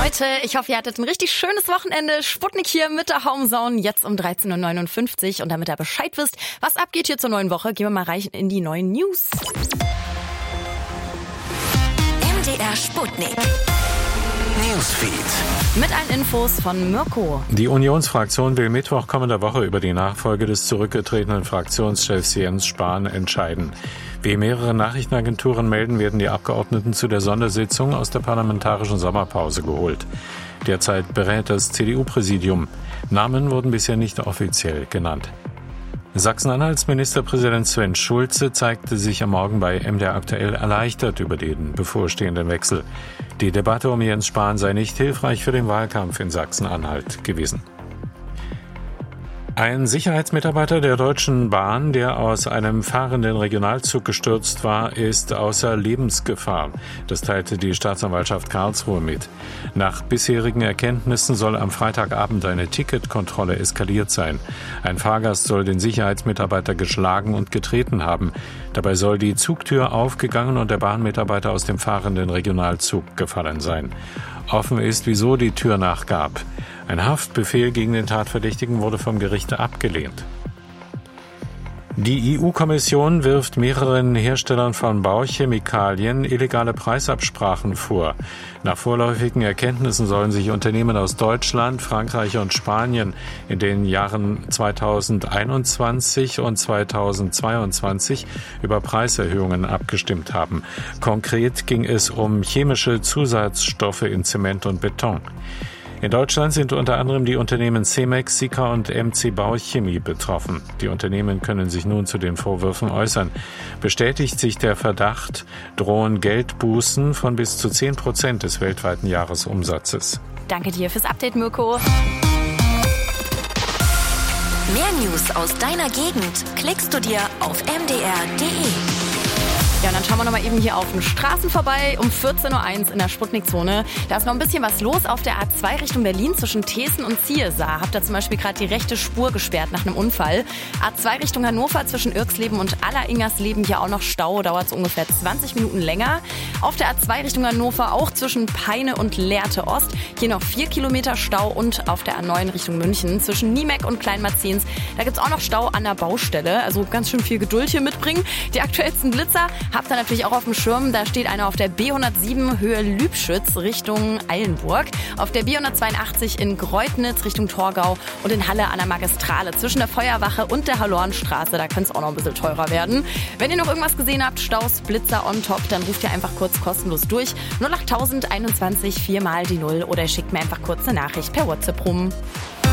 Leute, ich hoffe, ihr hattet ein richtig schönes Wochenende. Sputnik hier mit der Homezone, jetzt um 13.59 Uhr. Und damit ihr Bescheid wisst, was abgeht hier zur neuen Woche, gehen wir mal rein in die neuen News. MDR Sputnik. Newsfeed. Mit allen Infos von Mirko. Die Unionsfraktion will Mittwoch kommender Woche über die Nachfolge des zurückgetretenen Fraktionschefs Jens Spahn entscheiden. Wie mehrere Nachrichtenagenturen melden, werden die Abgeordneten zu der Sondersitzung aus der parlamentarischen Sommerpause geholt. Derzeit berät das CDU-Präsidium. Namen wurden bisher nicht offiziell genannt. Sachsen-Anhalts Ministerpräsident Sven Schulze zeigte sich am Morgen bei MDR aktuell erleichtert über den bevorstehenden Wechsel. Die Debatte um Jens Spahn sei nicht hilfreich für den Wahlkampf in Sachsen-Anhalt gewesen. Ein Sicherheitsmitarbeiter der Deutschen Bahn, der aus einem fahrenden Regionalzug gestürzt war, ist außer Lebensgefahr. Das teilte die Staatsanwaltschaft Karlsruhe mit. Nach bisherigen Erkenntnissen soll am Freitagabend eine Ticketkontrolle eskaliert sein. Ein Fahrgast soll den Sicherheitsmitarbeiter geschlagen und getreten haben. Dabei soll die Zugtür aufgegangen und der Bahnmitarbeiter aus dem fahrenden Regionalzug gefallen sein. Offen ist, wieso die Tür nachgab. Ein Haftbefehl gegen den Tatverdächtigen wurde vom Gericht abgelehnt. Die EU-Kommission wirft mehreren Herstellern von Bauchemikalien illegale Preisabsprachen vor. Nach vorläufigen Erkenntnissen sollen sich Unternehmen aus Deutschland, Frankreich und Spanien in den Jahren 2021 und 2022 über Preiserhöhungen abgestimmt haben. Konkret ging es um chemische Zusatzstoffe in Zement und Beton. In Deutschland sind unter anderem die Unternehmen Cemex, Sika und MC Bauchemie betroffen. Die Unternehmen können sich nun zu den Vorwürfen äußern. Bestätigt sich der Verdacht, drohen Geldbußen von bis zu 10% des weltweiten Jahresumsatzes. Danke dir fürs Update, Mirko. Mehr News aus deiner Gegend klickst du dir auf mdr.de. Ja, und dann schauen wir nochmal eben hier auf den Straßen vorbei um 14.01 Uhr in der Sputnik-Zone. Da ist noch ein bisschen was los auf der A2 Richtung Berlin zwischen Thesen und Ziersar. Habt ihr zum Beispiel gerade die rechte Spur gesperrt nach einem Unfall. A2 Richtung Hannover zwischen Irksleben und Alleringersleben hier auch noch Stau. Dauert es ungefähr 20 Minuten länger. Auf der A2 Richtung Hannover auch zwischen Peine und Lehrte Ost. Hier noch 4 Kilometer Stau und auf der A9 Richtung München zwischen Niemek und Kleinmarzens. Da gibt's auch noch Stau an der Baustelle. Also ganz schön viel Geduld hier mitbringen. Die aktuellsten Blitzer habt ihr natürlich auch auf dem Schirm. Da steht einer auf der B107 Höhe Lübschütz Richtung Eilenburg. Auf der B182 in Greutnitz Richtung Torgau und in Halle an der Magistrale zwischen der Feuerwache und der Halornstraße. Da könnte es auch noch ein bisschen teurer werden. Wenn ihr noch irgendwas gesehen habt, Staus, Blitzer on top, dann ruft ihr einfach kurz kostenlos durch. 08021 4 mal die 0 oder schickt mir einfach kurz eine Nachricht per WhatsApp rum.